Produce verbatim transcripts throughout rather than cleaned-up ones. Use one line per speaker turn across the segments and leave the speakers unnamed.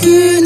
une.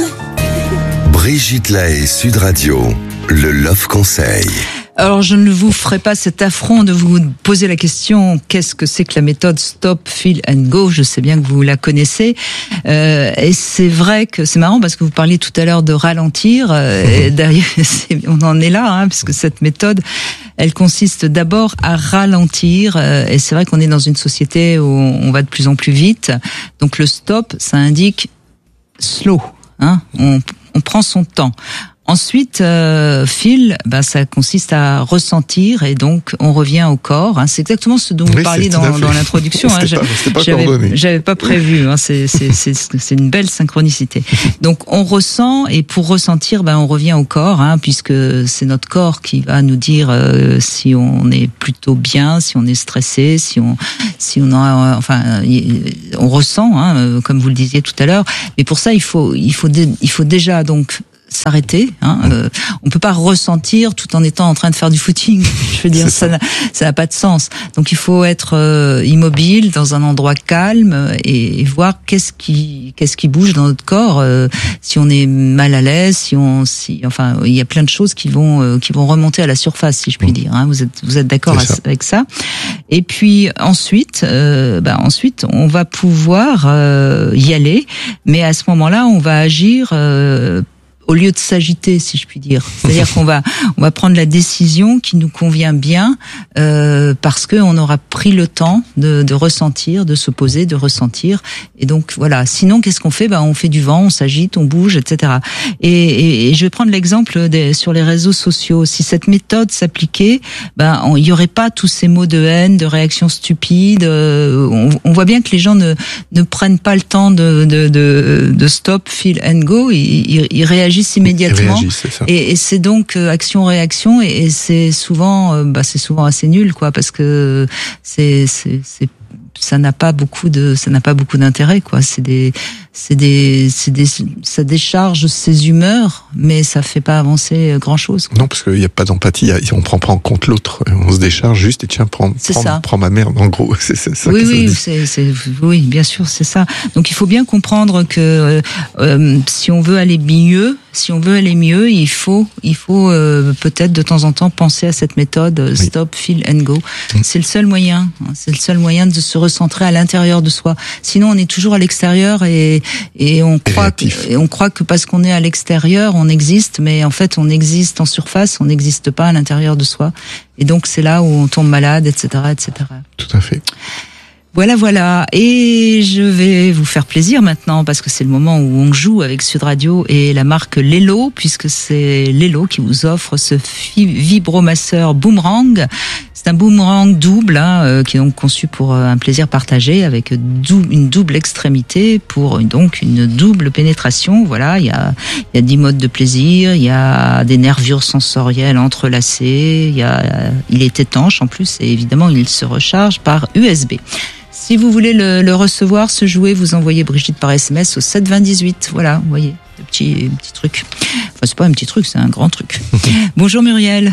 Brigitte Lahaie, Sud Radio, le Love Conseil.
Alors, je ne vous ferai pas cet affront de vous poser la question qu'est-ce que c'est que la méthode Stop, Feel and Go. Je sais bien que vous la connaissez. Euh, et c'est vrai que c'est marrant parce que vous parliez tout à l'heure de ralentir. Euh, et d'ailleurs, c'est, on en est là, hein, puisque cette méthode, elle consiste d'abord à ralentir. Euh, et c'est vrai qu'on est dans une société où on va de plus en plus vite. Donc, le stop, ça indique slow. Hein, on, on prend son temps. Ensuite, euh, feel, bah, ça consiste à ressentir et donc on revient au corps. Hein. C'est exactement ce dont vous
oui,
parliez dans, dans l'introduction. Hein.
C'était pas, c'était pas
j'avais,
coordonné.
j'avais pas prévu. Hein. C'est, c'est, c'est, c'est une belle synchronicité. Donc on ressent et pour ressentir, bah, on revient au corps, hein, puisque c'est notre corps qui va nous dire euh, si on est plutôt bien, si on est stressé, si on, si on a, enfin, on ressent, hein, comme vous le disiez tout à l'heure. Mais pour ça, il faut, il faut, il faut déjà donc s'arrêter. Hein. Euh, on peut pas ressentir tout en étant en train de faire du footing. Je veux dire, ça n'a, ça n'a pas de sens. Donc il faut être euh, immobile dans un endroit calme et, et voir qu'est-ce qui, qu'est-ce qui bouge dans notre corps. Euh, si on est mal à l'aise, si on, si, enfin, il y a plein de choses qui vont, euh, qui vont remonter à la surface, si je puis dire. Hein. Vous êtes, vous êtes d'accord
ça.
avec ça. Et puis ensuite, euh, bah, ensuite, on va pouvoir euh, y aller, mais à ce moment-là, on va agir. Euh, au lieu de s'agiter, si je puis dire. C'est-à-dire qu'on va, on va prendre la décision qui nous convient bien, euh, parce que on aura pris le temps de, de ressentir, de se poser, de ressentir. Et donc, voilà. Sinon, qu'est-ce qu'on fait? Ben, on fait du vent, on s'agite, on bouge, et cetera. Et, et, et je vais prendre l'exemple des, sur les réseaux sociaux. Si cette méthode s'appliquait, ben, il y aurait pas tous ces mots de haine, de réactions stupides. Euh, on, on voit bien que les gens ne, ne prennent pas le temps de, de, de, de stop, feel and go. Ils, ils, ils réagissent immédiatement.
Réagissent, c'est ça.
Et, et c'est donc euh, action-réaction et, et c'est souvent, euh, bah, c'est souvent assez nul, quoi, parce que c'est, c'est, c'est, ça n'a pas beaucoup de, ça n'a pas beaucoup d'intérêt, quoi. C'est des, c'est des, c'est des, ça décharge ses humeurs, mais ça fait pas avancer grand chose, quoi.
Non, parce qu'il n'y a pas d'empathie, on prend pas en compte l'autre, on se décharge juste et tiens, prends, prends, prends ma merde, en gros. C'est, c'est ça
oui,
que
oui,
ça
c'est, c'est, oui, bien sûr, c'est ça. Donc il faut bien comprendre que euh, si on veut aller mieux, si on veut aller mieux, il faut, il faut euh, peut-être de temps en temps penser à cette méthode euh, stop, oui. feel and go. Mmh. C'est le seul moyen, hein, c'est le seul moyen de se recentrer à l'intérieur de soi. Sinon, on est toujours à l'extérieur et et on croit que, et on croit que parce qu'on est à l'extérieur, on existe, mais en fait, on existe en surface, on n'existe pas à l'intérieur de soi. Et donc, c'est là où on tombe malade, et cetera, et cetera.
Tout à fait.
Voilà, voilà. Et je vais vous faire plaisir maintenant parce que c'est le moment où on joue avec Sud Radio et la marque Lelo, puisque c'est Lelo qui vous offre ce vibromasseur boomerang. C'est un boomerang double, hein, euh, qui est donc conçu pour euh, un plaisir partagé avec dou- une double extrémité pour donc une double pénétration. Voilà, il y a, il y a dix modes de plaisir, il y a des nervures sensorielles entrelacées, il y a, il est étanche en plus et évidemment il se recharge par U S B. Si vous voulez le, le recevoir, ce jouet, vous envoyez Brigitte par S M S au sept vingt dix-huit. Voilà, vous voyez, le petit, petit truc. Enfin, c'est pas un petit truc, c'est un grand truc. Bonjour Muriel.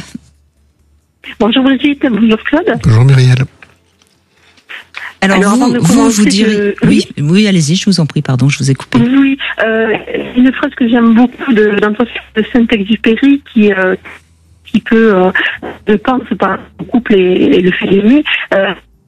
Bonjour Brigitte, bonjour Claude.
Bonjour Muriel.
Alors, Alors vous, vous, vous direz... Je... Oui, oui, allez-y, je vous en prie, pardon, je vous ai coupé.
Oui, euh, une phrase que j'aime beaucoup de, d'Antoine de Saint-Exupéry qui... Euh, qui peut, euh, je pense, par le couple et, et le fait d'aimer, euh,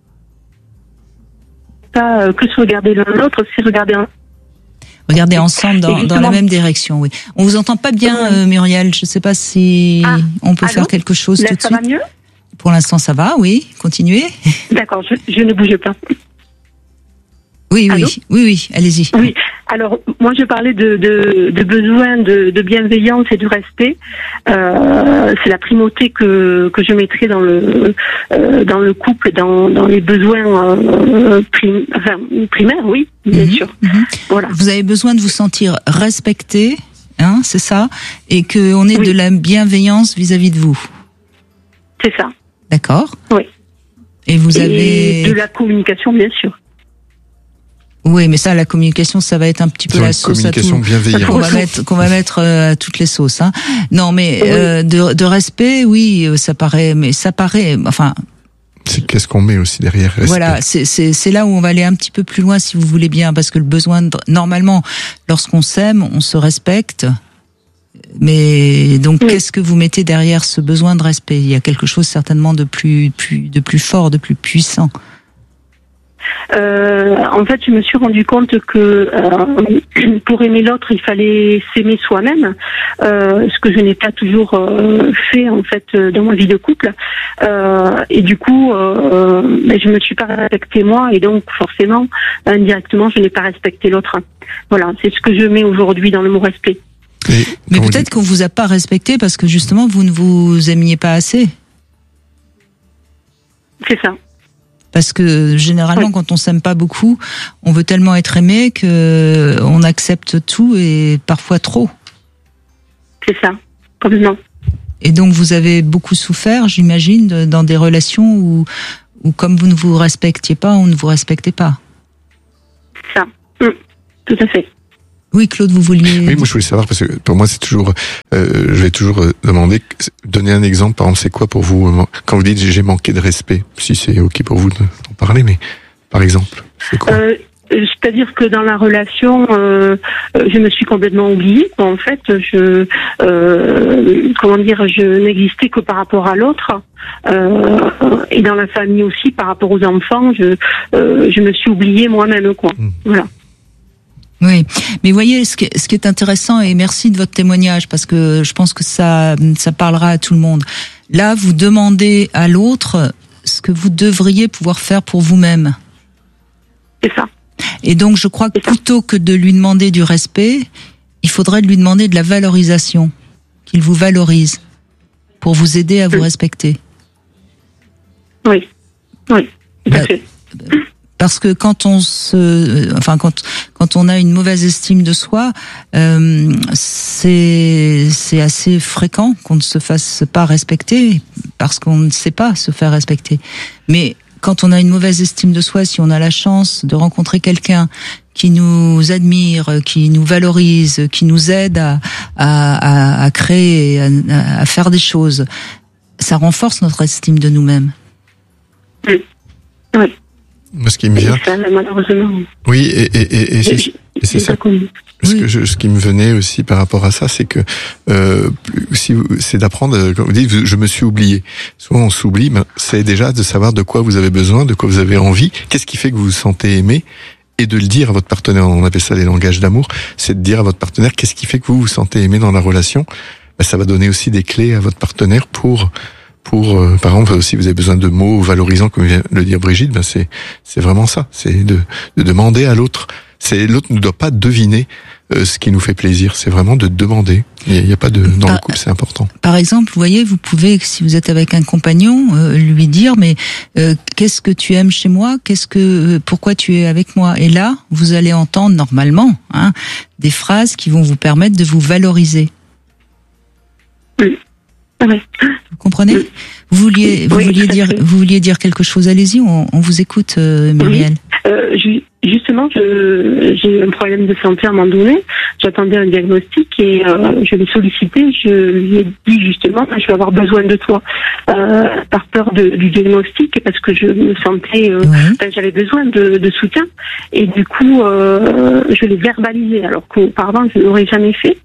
pas que se regarder l'un l'autre, c'est regarder un.
Regardez ensemble dans, dans la même direction, oui. On vous entend pas bien, euh, Muriel. Je sais pas si ah, on peut allô faire quelque chose
Là,
tout de
ça
suite.
Va mieux
Pour l'instant, ça va, oui. Continuez.
D'accord, je, je ne bouge pas.
Oui, oui, oui, oui, allez-y.
Oui, alors moi je parlais de, de, de besoin de, de bienveillance et de respect. Euh, c'est la primauté que, que je mettrais dans le euh, dans le couple, dans, dans les besoins euh, prim, enfin, primaires, oui, bien mmh, sûr. Mmh. Voilà.
Vous avez besoin de vous sentir respecté, hein, c'est ça, et qu'on ait oui. de la bienveillance vis-à-vis de vous.
C'est ça.
D'accord.
Oui.
Et vous
et
avez
de la communication, bien sûr.
Oui, mais ça, la communication, ça va être un petit peu la sauce à tout qu'on va mettre, qu'on va mettre euh, à toutes les sauces. Hein. Non, mais oui. euh, de, de respect, oui, ça paraît, mais ça paraît, enfin,
C'est qu'est-ce qu'on met aussi derrière respect.
Voilà, c'est, c'est, c'est là où on va aller un petit peu plus loin, si vous voulez bien, parce que le besoin, de, normalement, lorsqu'on s'aime, on se respecte. Mais donc, oui. Qu'est-ce que vous mettez derrière ce besoin de respect? Il y a quelque chose certainement de plus, plus, de plus fort, de plus puissant.
Euh, en fait, je me suis rendu compte que euh, pour aimer l'autre, il fallait s'aimer soi-même, euh, ce que je n'ai pas toujours euh, fait en fait dans ma vie de couple. Euh, et du coup, euh, ben, je me suis pas respectée moi, et donc forcément, indirectement, je n'ai pas respecté l'autre. Voilà, c'est ce que je mets aujourd'hui dans le mot respect.
Et mais peut-être dit... qu'on vous a pas respecté parce que justement, vous ne vous aimiez pas assez.
C'est ça.
Parce que généralement, oui. Quand on s'aime pas beaucoup, on veut tellement être aimé que on accepte tout et parfois trop.
C'est ça, complètement.
Et donc vous avez beaucoup souffert, j'imagine, dans des relations où, où comme vous ne vous respectiez pas, on ne vous respectait pas.
C'est ça, mmh. Tout à fait.
Oui, Claude, vous vouliez...
Oui, moi je voulais savoir, parce que pour moi c'est toujours... Euh, je vais toujours demander, donner un exemple, par exemple, c'est quoi pour vous, quand vous dites j'ai manqué de respect, si c'est ok pour vous d'en parler, mais par exemple, c'est quoi
euh, C'est-à-dire que dans la relation, euh, je me suis complètement oubliée. En fait, je... Euh, comment dire, je n'existais que par rapport à l'autre. Euh, et dans la famille aussi, par rapport aux enfants, je, euh, je me suis oubliée moi-même, quoi. Mmh. Voilà.
Oui, mais voyez, ce qui, ce qui est intéressant, et merci de votre témoignage, parce que je pense que ça, ça parlera à tout le monde. Là, vous demandez à l'autre ce que vous devriez pouvoir faire pour vous-même.
C'est ça.
Et donc, je crois que plutôt que de lui demander du respect, il faudrait lui demander de la valorisation, qu'il vous valorise, pour vous aider à vous oui. respecter.
Oui, oui, tout à fait.
Parce que quand on se, enfin quand quand on a une mauvaise estime de soi, euh, c'est c'est assez fréquent qu'on ne se fasse pas respecter parce qu'on ne sait pas se faire respecter. Mais quand on a une mauvaise estime de soi, si on a la chance de rencontrer quelqu'un qui nous admire, qui nous valorise, qui nous aide à à, à créer, à, à faire des choses, ça renforce notre estime de nous-mêmes.
Oui. Oui.
Moi, ce qui me vient.
Ça, malheureusement.
Oui, et, et, et, et c'est, et c'est ça. Ce que je, ce qui me venait aussi par rapport à ça, c'est que euh, si vous, c'est d'apprendre. Comme vous dites, je me suis oublié. Souvent, on s'oublie. Mais c'est déjà de savoir de quoi vous avez besoin, de quoi vous avez envie. Qu'est-ce qui fait que vous vous sentez aimé, et de le dire à votre partenaire. On appelle ça les langages d'amour. C'est de dire à votre partenaire qu'est-ce qui fait que vous vous sentez aimé dans la relation. Ben, ça va donner aussi des clés à votre partenaire pour. Pour, euh, par exemple, si vous avez besoin de mots valorisants, comme vient de le dire Brigitte, ben c'est c'est vraiment ça. C'est de, de demander à l'autre. C'est l'autre ne doit pas deviner euh, ce qui nous fait plaisir. C'est vraiment de demander. Il n'y a, a pas de dans par, le couple, c'est important.
Par exemple, vous voyez, vous pouvez, si vous êtes avec un compagnon, euh, lui dire mais euh, qu'est-ce que tu aimes chez moi? Qu'est-ce que euh, pourquoi tu es avec moi? Et là, vous allez entendre normalement hein, des phrases qui vont vous permettre de vous valoriser.
Oui. Oui.
Vous comprenez? Vous vouliez, vous
oui,
vouliez dire, vous vouliez dire quelque chose. Allez-y, on, on vous écoute, euh, Muriel.
Oui. Euh, ju- justement, je, j'ai eu un problème de santé à un moment donné. J'attendais un diagnostic et euh, je l'ai sollicité. Je lui ai dit justement, je vais avoir besoin de toi, euh, par peur de, du diagnostic, parce que je me sentais, euh, oui. j'avais besoin de, de soutien. Et du coup, euh, je l'ai verbalisé, alors qu'auparavant je l'aurais jamais fait.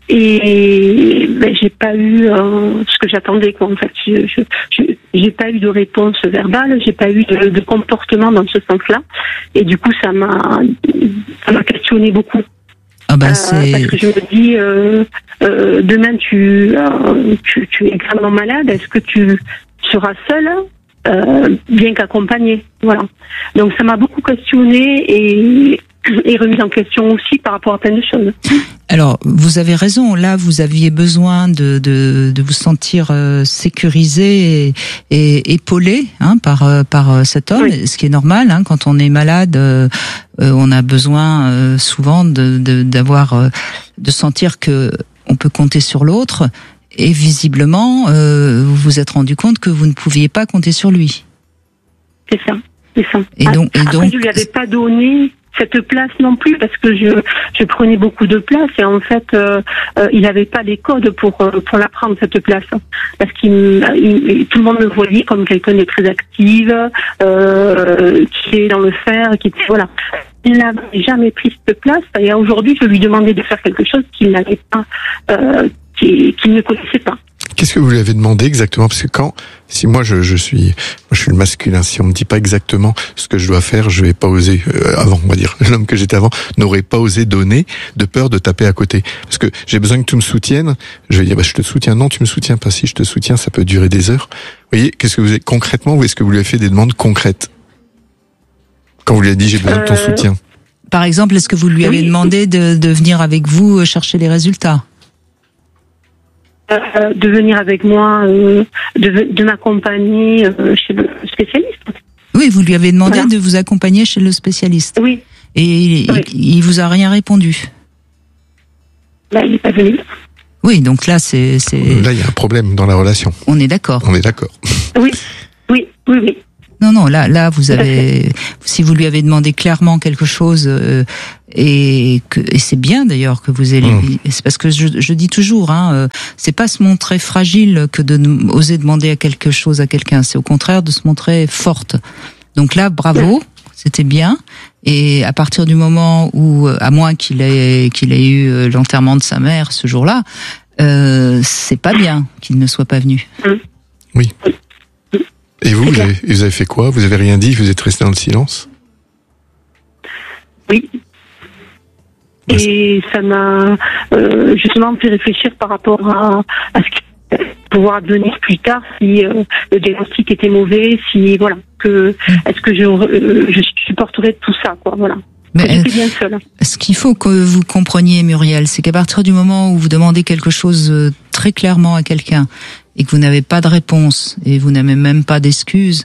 Et ben, j'ai pas eu euh, ce que j'attendais quoi en fait. Je, je, je, j'ai pas eu de réponse verbale, j'ai pas eu de, de comportement dans ce sens-là. Et du coup, ça m'a, ça m'a questionné beaucoup.
Ah bah,
euh,
c'est...
Parce que je me dis, euh, euh, demain tu, euh, tu, tu es extrêmement malade. Est-ce que tu seras seule, euh, bien qu'accompagnée? Voilà. Donc ça m'a beaucoup questionné et et remise en question aussi par rapport à plein de choses.
Alors, vous avez raison. Là, vous aviez besoin de de, de vous sentir euh, sécurisé et, et épaulé hein, par euh, par cet homme, oui. Ce qui est normal. Hein, quand on est malade, euh, euh, on a besoin euh, souvent de, de d'avoir euh, de sentir que on peut compter sur l'autre. Et visiblement, euh, vous vous êtes rendu compte que vous ne pouviez pas compter sur lui.
C'est ça, c'est ça.
Et donc, et
Après,
donc,
je lui avais pas donné cette place non plus, parce que je, je prenais beaucoup de place et en fait, euh, euh, il n'avait pas les codes pour euh, pour la prendre cette place, parce qu'il il, tout le monde me voyait comme quelqu'un de très active, euh, qui est dans le fer, qui était voilà. Il n'avait jamais pris cette place et aujourd'hui, je lui demandais de faire quelque chose qu'il n'avait pas, euh, qu'il, qu'il ne connaissait pas.
Qu'est-ce que vous lui avez demandé exactement? Parce que quand, si moi je, je suis, moi je suis le masculin, si on me dit pas exactement ce que je dois faire, je vais pas oser, euh, avant, on va dire, l'homme que j'étais avant, n'aurait pas osé donner, de peur de taper à côté. Parce que j'ai besoin que tu me soutiennes, je vais dire, bah, je te soutiens, non, tu me soutiens pas, si je te soutiens, ça peut durer des heures. Vous voyez, qu'est-ce que vous avez, concrètement, ou est-ce que vous lui avez fait des demandes concrètes? Quand vous lui avez dit, j'ai besoin euh... de ton soutien.
Par exemple, est-ce que vous lui avez oui. demandé de, de venir avec vous chercher les résultats?
Euh, de venir avec moi, euh, de, de m'accompagner euh, chez le spécialiste.
Oui, vous lui avez demandé voilà. de vous accompagner chez le spécialiste.
Oui.
Et il, oui. il, il vous a rien répondu?
Là, il n'est pas venu.
Oui, donc là, c'est, c'est...
Là, il y a un problème dans la relation.
On est d'accord.
On est d'accord.
Oui, oui, oui, oui.
Non, non, là, là, vous avez, si vous lui avez demandé clairement quelque chose, euh, et que, et c'est bien d'ailleurs que vous ayez, mmh. c'est parce que je, je dis toujours, hein, euh, c'est pas se montrer fragile que de oser demander à quelque chose à quelqu'un, c'est au contraire de se montrer forte. Donc là, bravo, c'était bien. Et à partir du moment où, à moins qu'il ait, qu'il ait eu l'enterrement de sa mère ce jour-là, euh, c'est pas bien qu'il ne soit pas venu.
Oui. Et vous, vous avez, vous avez fait quoi? Vous avez rien dit? Vous êtes resté dans le silence?
Oui. Et ça m'a euh, justement fait réfléchir par rapport à, à ce qu'il pouvoir devenir plus tard si euh, le diagnostic était mauvais, si voilà, que est-ce que je, euh, je supporterais tout ça, quoi, voilà.
Mais j'étais bien seule. Ce qu'il faut que vous compreniez, Muriel, c'est qu'à partir du moment où vous demandez quelque chose très clairement à quelqu'un et que vous n'avez pas de réponse et vous n'avez même pas d'excuses,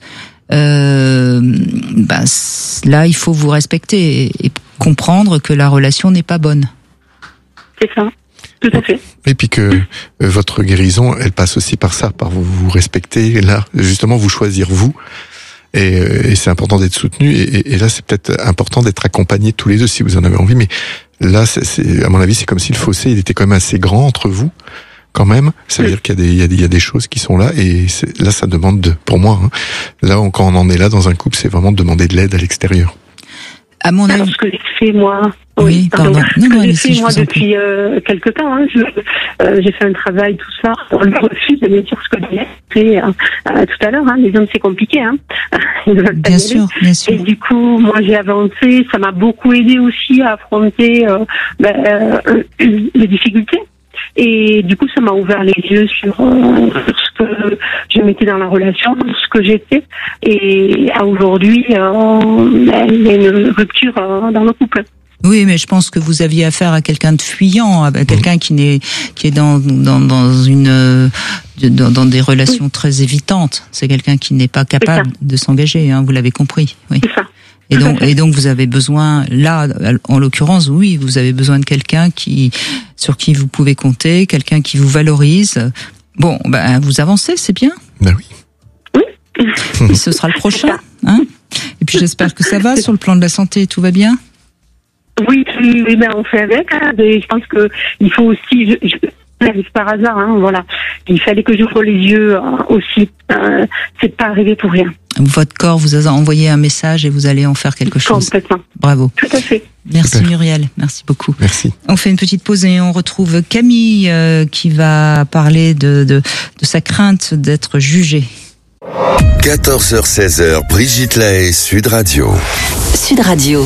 euh, ben, là, il faut vous respecter et, et comprendre que la relation n'est pas bonne.
C'est ça, tout à fait.
Et puis que euh, votre guérison, elle passe aussi par ça, par vous, vous respecter, là, justement, vous choisir vous. Et, et c'est important d'être soutenu. Et, et là, c'est peut-être important d'être accompagné tous les deux si vous en avez envie. Mais là, c'est, c'est, à mon avis, c'est comme si le fossé, il était quand même assez grand entre vous, quand même. Ça veut dire qu'il y a des, il y a des, il y a des choses qui sont là. Et c'est, là, ça demande de, pour moi, hein, là, on, quand on en est là dans un couple, c'est vraiment de demander de l'aide à l'extérieur.
À mon avis.
Ce que j'ai fait, moi.
Oui, oui pardon.
pardon.
Non,
ce que
non,
j'ai
si
fait, moi, depuis euh, quelque temps. Hein, je, euh, j'ai fait un travail, tout ça. On le refuse de me dire ce que j'ai fait euh, euh, tout à l'heure. Hein, les hommes, c'est compliqué. Hein. Ils veulent pas
bien sûr, bien sûr.
Et du coup, moi, j'ai avancé. Ça m'a beaucoup aidé aussi à affronter euh, ben, euh, les difficultés. Et du coup, ça m'a ouvert les yeux sur, euh, sur ce que je mettais dans la relation, ce que j'étais. Et à aujourd'hui, euh, il y a une rupture euh, dans le couple.
Oui, mais je pense que vous aviez affaire à quelqu'un de fuyant, à quelqu'un qui n'est, qui est dans, dans, dans une, dans, dans des relations oui. très évitantes. C'est quelqu'un qui n'est pas capable de s'engager, hein, vous l'avez compris. Oui.
C'est ça.
Et donc, et donc, vous avez besoin, là, en l'occurrence, oui, vous avez besoin de quelqu'un qui, sur qui vous pouvez compter, quelqu'un qui vous valorise. Bon, ben, vous avancez, c'est bien.
Ben oui.
Oui.
Et ce sera le prochain, hein. Et puis, j'espère que ça va sur le plan de la santé, tout va bien?
Oui, oui, oui, ben, on fait avec, hein. Et je pense que il faut aussi, je, je, par hasard, hein, voilà. Il fallait que j'ouvre les yeux euh, aussi. Euh, c'est pas arrivé pour rien.
Votre corps vous a envoyé un message et vous allez en faire quelque chose.
Complètement.
Bravo.
Tout à fait.
Merci
Super.
Muriel, merci beaucoup.
Merci.
On fait une petite pause et on retrouve Camille euh, qui va parler de, de, de sa crainte d'être jugée.
quatorze heures seize heures, Brigitte Lahaie, Sud Radio.
Sud Radio.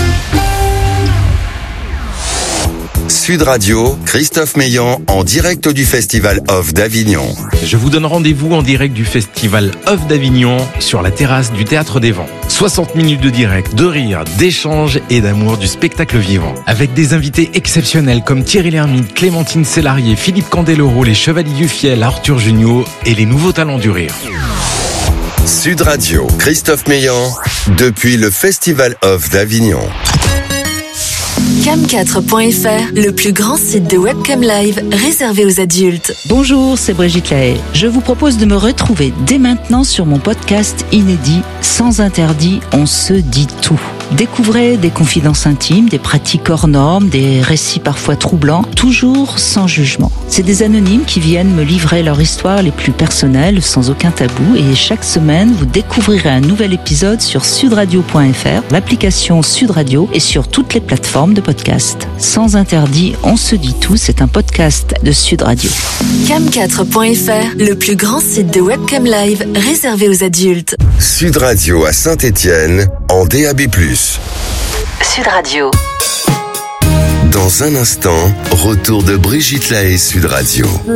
Sud Radio, Christophe Meillan en direct du Festival Off d'Avignon.
Je vous donne rendez-vous en direct du Festival Off d'Avignon sur la terrasse du Théâtre des Vents. soixante minutes de direct, de rire, d'échange et d'amour du spectacle vivant. Avec des invités exceptionnels comme Thierry Lhermitte, Clémentine Célarié, Philippe Candeloro, les Chevaliers du Fiel, Arthur Junio et les nouveaux talents du rire.
Sud Radio, Christophe Meillan, depuis le Festival Off d'Avignon.
cam quatre point f r, le plus grand site de webcam live réservé aux adultes.
Bonjour, c'est Brigitte Lahaie. Je vous propose de me retrouver dès maintenant sur mon podcast inédit Sans interdit, on se dit tout. Découvrez des confidences intimes, des pratiques hors normes, des récits parfois troublants, toujours sans jugement. C'est des anonymes qui viennent me livrer leur histoire les plus personnelles, sans aucun tabou. Et chaque semaine, vous découvrirez un nouvel épisode sur sud radio point f r, l'application Sud Radio et sur toutes les plateformes de podcast. Sans interdit, on se dit tout, c'est un podcast de Sud Radio.
cam quatre point f r, le plus grand site de webcam live réservé aux adultes.
Sud Radio à Saint-Étienne en D A B plus.
Sud Radio.
Dans un instant, retour de Brigitte Lahaie Sud Radio.